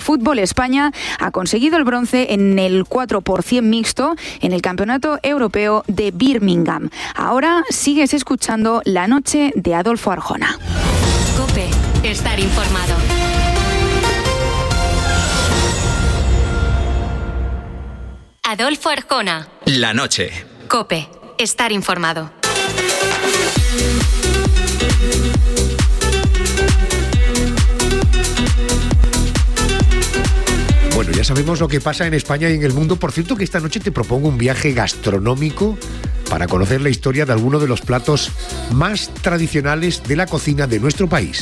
fútbol, España ha conseguido el bronce en el 4x100 mixto en el Campeonato Europeo de Birmingham. Ahora sigues escuchando La Noche de Adolfo Arjona. COPE, estar informado. Adolfo Arjona. La Noche. COPE, estar informado. Bueno, ya sabemos lo que pasa en España y en el mundo. Por cierto, que esta noche te propongo un viaje gastronómico para conocer la historia de alguno de los platos más tradicionales de la cocina de nuestro país.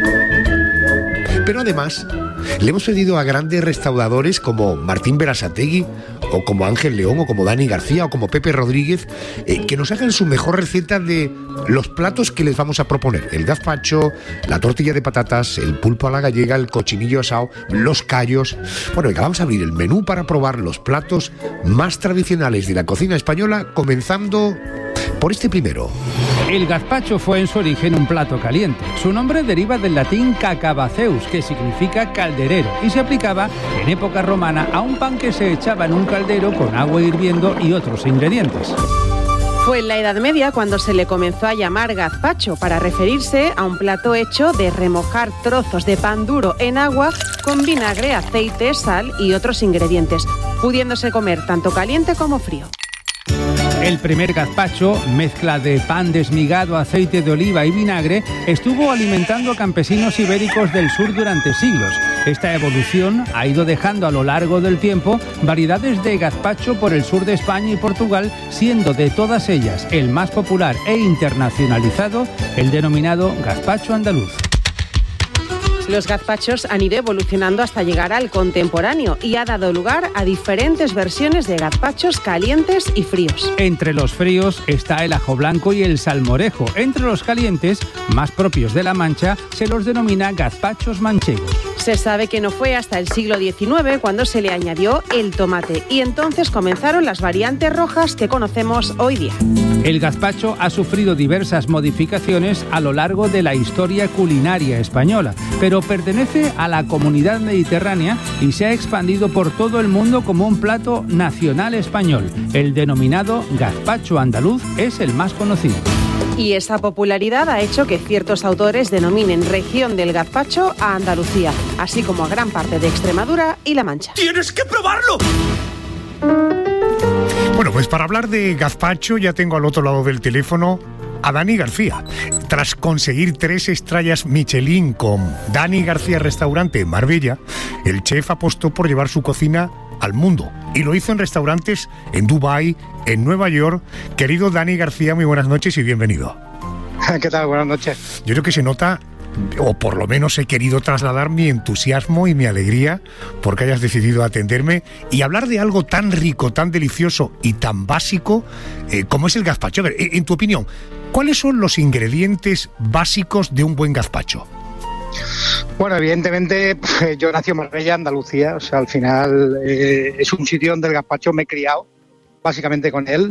Pero además, le hemos pedido a grandes restauradores como Martín Berasategui, o como Ángel León, o como Dani García, o como Pepe Rodríguez, que nos hagan su mejor receta de los platos que les vamos a proponer. El gazpacho, la tortilla de patatas, el pulpo a la gallega, el cochinillo asado, los callos. Bueno, venga, vamos a abrir el menú para probar los platos más tradicionales de la cocina española, comenzando por este primero. El gazpacho fue en su origen un plato caliente. Su nombre deriva del latín cacabaceus, que significa calderero, y se aplicaba en época romana a un pan que se echaba en un caldero con agua hirviendo y otros ingredientes. Fue en la Edad Media cuando se le comenzó a llamar gazpacho, para referirse a un plato hecho de remojar trozos de pan duro en agua con vinagre, aceite, sal y otros ingredientes, pudiéndose comer tanto caliente como frío. El primer gazpacho, mezcla de pan desmigado, aceite de oliva y vinagre, estuvo alimentando a campesinos ibéricos del sur durante siglos. Esta evolución ha ido dejando a lo largo del tiempo variedades de gazpacho por el sur de España y Portugal, siendo de todas ellas el más popular e internacionalizado el denominado gazpacho andaluz. Los gazpachos han ido evolucionando hasta llegar al contemporáneo y ha dado lugar a diferentes versiones de gazpachos calientes y fríos. Entre los fríos está el ajo blanco y el salmorejo. Entre los calientes, más propios de La Mancha, se los denomina gazpachos manchegos. Se sabe que no fue hasta el siglo XIX cuando se le añadió el tomate y entonces comenzaron las variantes rojas que conocemos hoy día. El gazpacho ha sufrido diversas modificaciones a lo largo de la historia culinaria española, pero pertenece a la comunidad mediterránea y se ha expandido por todo el mundo como un plato nacional español. El denominado gazpacho andaluz es el más conocido. Y esa popularidad ha hecho que ciertos autores denominen región del gazpacho a Andalucía, así como a gran parte de Extremadura y La Mancha. ¡Tienes que probarlo! Bueno, pues para hablar de gazpacho ya tengo al otro lado del teléfono a Dani García. Tras conseguir 3 estrellas Michelin con Dani García Restaurante en Marbella, el chef apostó por llevar su cocina al mundo y lo hizo en restaurantes en Dubái, en Nueva York. Querido Dani García, muy buenas noches y bienvenido. ¿Qué tal? Buenas noches. Yo creo que se nota, o por lo menos he querido trasladar mi entusiasmo y mi alegría porque hayas decidido atenderme y hablar de algo tan rico, tan delicioso y tan básico como es el gazpacho. A ver, en tu opinión, ¿cuáles son los ingredientes básicos de un buen gazpacho? Bueno, evidentemente yo nací en Marbella, Andalucía, o sea, al final es un sitio donde el gazpacho me he criado básicamente con él,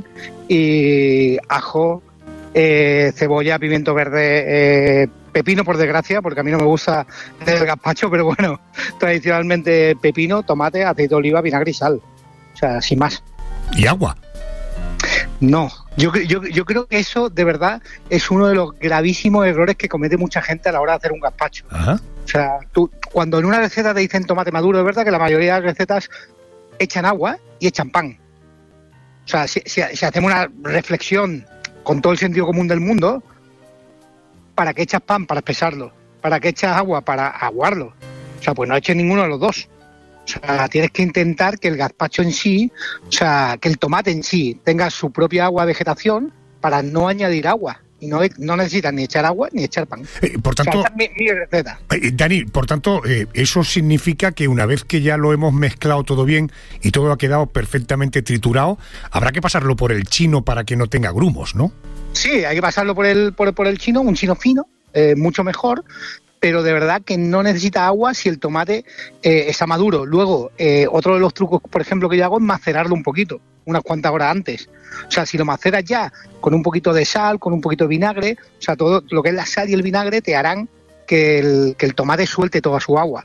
y ajo, cebolla, pimiento verde, pepino por desgracia, porque a mí no me gusta el gazpacho, pero bueno, tradicionalmente pepino, tomate, aceite de oliva, vinagre y sal, o sea, sin más. ¿Y agua? No, yo creo que eso de verdad es uno de los gravísimos errores que comete mucha gente a la hora de hacer un gazpacho. Ajá. O sea, tú, cuando en una receta te dicen tomate maduro, es verdad que la mayoría de las recetas echan agua y echan pan. O sea, si hacemos una reflexión con todo el sentido común del mundo, ¿para qué echas pan? Para espesarlo. ¿Para qué echas agua? Para aguarlo. O sea, pues no eches ninguno de los dos. O sea, tienes que intentar que el gazpacho en sí, o sea, que el tomate en sí tenga su propia agua de vegetación para no añadir agua. Y no necesitas ni echar agua ni echar pan. Por tanto, o sea, esa es mi receta. Dani, por tanto, eso significa que una vez que ya lo hemos mezclado todo bien y todo ha quedado perfectamente triturado, habrá que pasarlo por el chino para que no tenga grumos, ¿no? Sí, hay que pasarlo por el chino, un chino fino, mucho mejor, pero de verdad que no necesita agua si el tomate está maduro. Luego, otro de los trucos, por ejemplo, que yo hago es macerarlo un poquito, unas cuantas horas antes. O sea, si lo maceras ya con un poquito de sal, con un poquito de vinagre, o sea, todo lo que es la sal y el vinagre te harán que el tomate suelte toda su agua.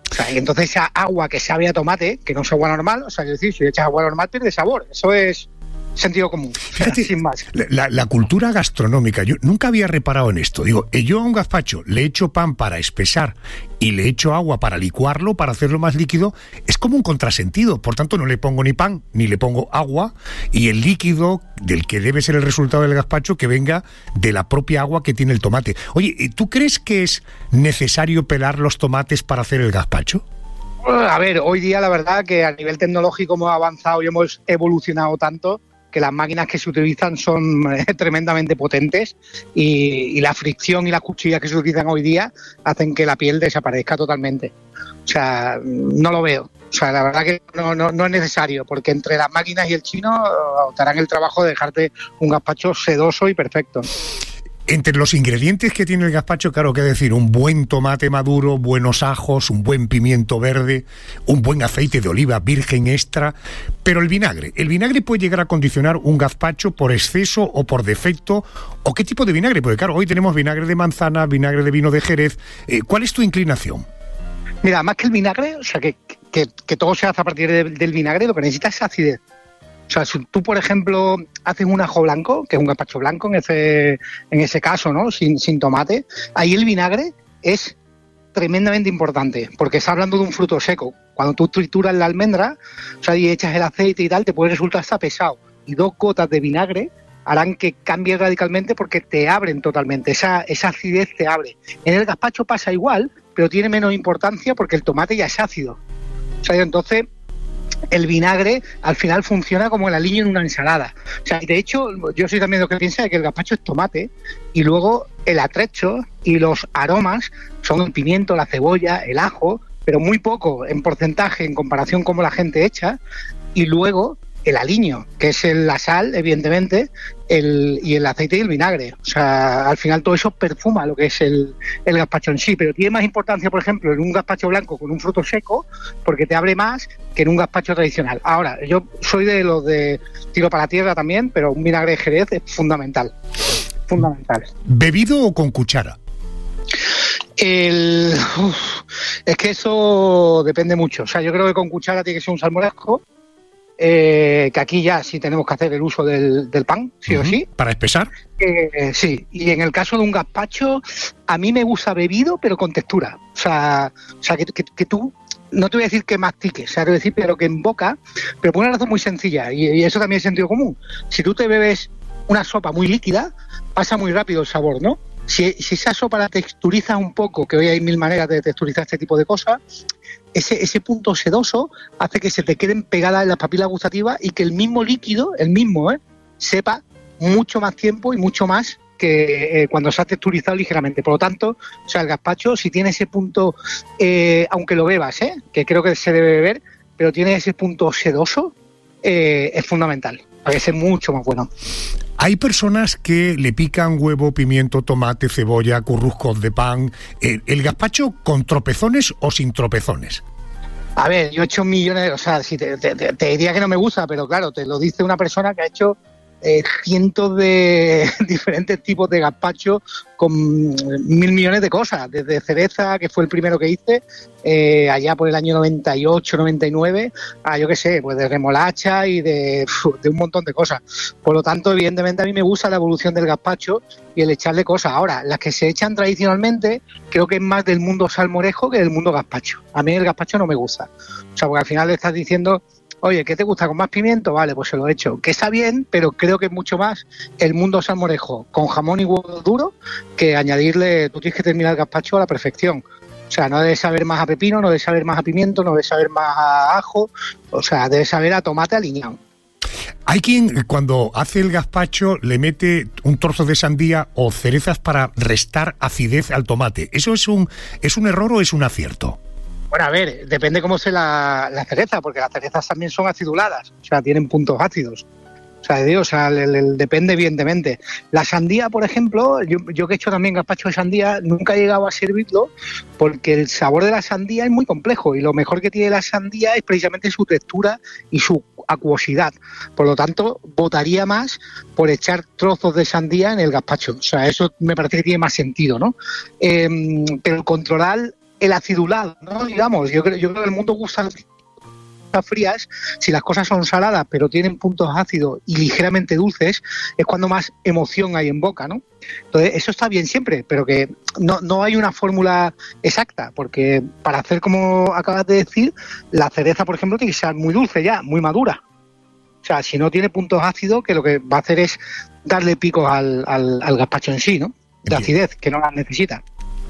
O sea, y entonces esa agua que sabe a tomate, que no es agua normal, o sea, es decir, si le echas agua normal pierde sabor. Eso es sentido común, Fíjate, sin más. La cultura gastronómica, yo nunca había reparado en esto. Digo, yo a un gazpacho le echo pan para espesar y le echo agua para licuarlo, para hacerlo más líquido, es como un contrasentido. Por tanto, no le pongo ni pan, ni le pongo agua, y el líquido del que debe ser el resultado del gazpacho que venga de la propia agua que tiene el tomate. Oye, ¿tú crees que es necesario pelar los tomates para hacer el gazpacho? A ver, hoy día la verdad que a nivel tecnológico hemos avanzado y hemos evolucionado tanto que las máquinas que se utilizan son tremendamente potentes y la fricción y las cuchillas que se utilizan hoy día hacen que la piel desaparezca totalmente. O sea, no lo veo. O sea, la verdad que no es necesario, porque entre las máquinas y el chino te harán el trabajo de dejarte un gazpacho sedoso y perfecto. Entre los ingredientes que tiene el gazpacho, claro, que decir, un buen tomate maduro, buenos ajos, un buen pimiento verde, un buen aceite de oliva virgen extra, pero el vinagre puede llegar a condicionar un gazpacho por exceso o por defecto, ¿o qué tipo de vinagre? Porque claro, hoy tenemos vinagre de manzana, vinagre de vino de Jerez. ¿Cuál es tu inclinación? Mira, más que el vinagre, o sea, que todo se hace a partir del vinagre, lo que necesitas es acidez. O sea, si tú, por ejemplo, haces un ajo blanco, que es un gazpacho blanco en ese caso, ¿no? Sin tomate, ahí el vinagre es tremendamente importante, porque está hablando de un fruto seco. Cuando tú trituras la almendra, o sea, y echas el aceite y tal, te puede resultar hasta pesado. Y 2 gotas de vinagre harán que cambie radicalmente porque te abren totalmente, esa acidez te abre. En el gazpacho pasa igual, pero tiene menos importancia porque el tomate ya es ácido. O sea, entonces el vinagre al final funciona como el aliño en una ensalada. O sea, de hecho, yo soy también lo que piensa de que el gazpacho es tomate y luego el atrecho y los aromas son el pimiento, la cebolla, el ajo, pero muy poco en porcentaje en comparación con cómo la gente echa, y luego el aliño, que es la sal, evidentemente, y el aceite y el vinagre. O sea, al final todo eso perfuma lo que es el gazpacho en sí, pero tiene más importancia, por ejemplo, en un gazpacho blanco con un fruto seco, porque te abre más que en un gazpacho tradicional. Ahora, yo soy de los de tiro para la tierra también, pero un vinagre de Jerez es fundamental. Fundamental. ¿Bebido o con cuchara? Es que eso depende mucho. O sea, yo creo que con cuchara tiene que ser un salmorejo. Que aquí ya sí tenemos que hacer el uso del pan, sí o sí. ¿Para espesar? Sí, y en el caso de un gazpacho, a mí me gusta bebido, pero con textura. O sea que tú, no te voy a decir que mastiques, o sea, te voy a decir, pero que en boca, pero por una razón muy sencilla, y eso también es sentido común. Si tú te bebes una sopa muy líquida, pasa muy rápido el sabor, ¿no? Si esa sopa la texturizas un poco, que hoy hay 1000 maneras de texturizar este tipo de cosas, ese punto sedoso hace que se te queden pegadas en las papilas gustativas y que el mismo líquido, sepa mucho más tiempo y mucho más que cuando se ha texturizado ligeramente. Por lo tanto, o sea, el gazpacho, si tiene ese punto, aunque lo bebas, que creo que se debe beber, pero tiene ese punto sedoso, es fundamental. Parece mucho más bueno. Hay personas que le pican huevo, pimiento, tomate, cebolla, curruscos de pan. ¿El gazpacho con tropezones o sin tropezones? A ver, yo he hecho millones, o sea, si te diría que no me gusta, pero claro, te lo dice una persona que ha hecho cientos de diferentes tipos de gazpacho con 1000 millones de cosas, desde cereza, que fue el primero que hice, allá por el año 98, 99, a yo qué sé, pues de remolacha y de un montón de cosas. Por lo tanto, evidentemente a mí me gusta la evolución del gazpacho y el echarle cosas. Ahora, las que se echan tradicionalmente, creo que es más del mundo salmorejo que del mundo gazpacho. A mí el gazpacho no me gusta. O sea, porque al final le estás diciendo, oye, ¿qué te gusta? ¿Con más pimiento? Vale, pues se lo he hecho. Que está bien, pero creo que es mucho más el mundo salmorejo con jamón y huevo duro que añadirle, tú tienes que terminar el gazpacho a la perfección. O sea, no debes saber más a pepino, no debes saber más a pimiento, no debes saber más a ajo, o sea, debes saber a tomate aliñado. Hay quien cuando hace el gazpacho le mete un trozo de sandía o cerezas para restar acidez al tomate. ¿Eso es un error o es un acierto? Bueno, a ver, depende cómo sea la cereza, porque las cerezas también son aciduladas, o sea, tienen puntos ácidos. O sea, depende evidentemente. La sandía, por ejemplo, yo que he hecho también gazpacho de sandía, nunca he llegado a servirlo porque el sabor de la sandía es muy complejo y lo mejor que tiene la sandía es precisamente su textura y su acuosidad. Por lo tanto, votaría más por echar trozos de sandía en el gazpacho. O sea, eso me parece que tiene más sentido, ¿no? Pero controlar el acidulado, ¿no? Digamos, yo creo que el mundo gusta las cosas frías. Si las cosas son saladas pero tienen puntos ácidos y ligeramente dulces, es cuando más emoción hay en boca, ¿no? Entonces, eso está bien siempre, pero que no hay una fórmula exacta, porque para hacer, como acabas de decir, la cereza, por ejemplo, tiene que ser muy dulce ya, muy madura. O sea, si no tiene puntos ácidos, que lo que va a hacer es darle picos al gazpacho en sí, ¿no? De acidez, que no las necesita.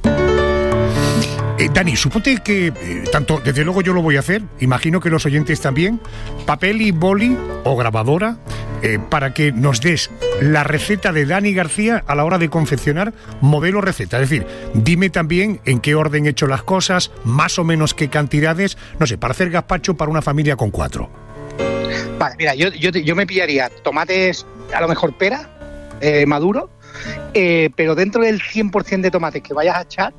Dani, suponte que, tanto, desde luego yo lo voy a hacer, imagino que los oyentes también, papel y boli o grabadora, para que nos des la receta de Dani García a la hora de confeccionar modelo receta. Es decir, dime también en qué orden he hecho las cosas, más o menos qué cantidades, no sé, para hacer gazpacho para una familia con 4. Vale, mira, yo me pillaría tomates, a lo mejor pera, maduro, pero dentro del 100% de tomates que vayas a echar,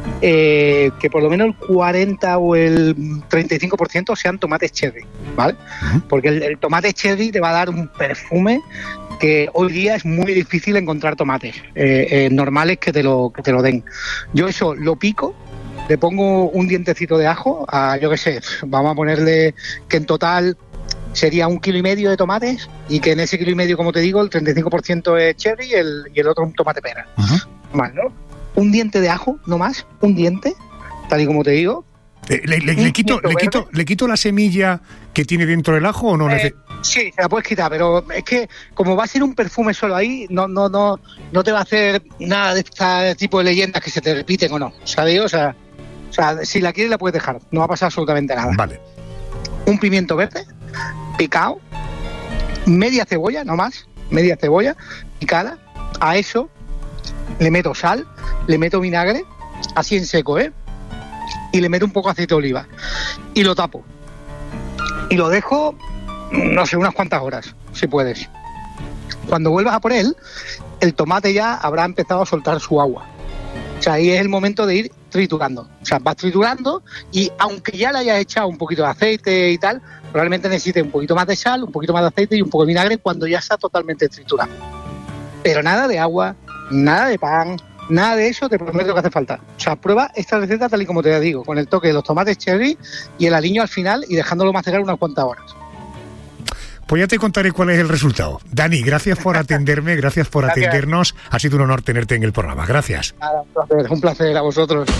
que por lo menos el 40 o el 35% sean tomates cherry, ¿vale? Porque el tomate cherry te va a dar un perfume que hoy día es muy difícil encontrar tomates normales que te lo den. Yo eso lo pico, le pongo un dientecito de ajo, yo qué sé, vamos a ponerle que en total sería 1,5 kilos de tomates, y que en ese 1,5 kilos, como te digo, el 35% es cherry y el otro un tomate pera. Vale, ¿no? Un diente de ajo, no más, un diente, tal y como te digo. ¿Le quito la semilla que tiene dentro del ajo o no? Sí, se la puedes quitar, pero es que como va a ser un perfume solo ahí, no te va a hacer nada de este tipo de leyendas que se te repiten o no, ¿sabes? O sea, si la quieres la puedes dejar, no va a pasar absolutamente nada. Vale. Un pimiento verde picado, media cebolla, no más, media cebolla picada. A eso le meto sal, le meto vinagre, así en seco, y le meto un poco de aceite de oliva y lo tapo y lo dejo, no sé, unas cuantas horas, si puedes. Cuando vuelvas a por él, el tomate ya habrá empezado a soltar su agua. O sea, ahí es el momento de ir triturando. O sea, vas triturando, y aunque ya le hayas echado un poquito de aceite y tal, probablemente necesites un poquito más de sal, un poquito más de aceite y un poco de vinagre cuando ya está totalmente triturado. Pero nada de agua, nada de pan, nada de eso, te prometo que hace falta. O sea, prueba esta receta tal y como te digo, con el toque de los tomates cherry y el aliño al final, y dejándolo macerar unas cuantas horas. Pues ya te contaré cuál es el resultado. Dani, gracias por atenderme, gracias por atendernos. Ha sido un honor tenerte en el programa. Gracias. Nada, un placer a vosotros.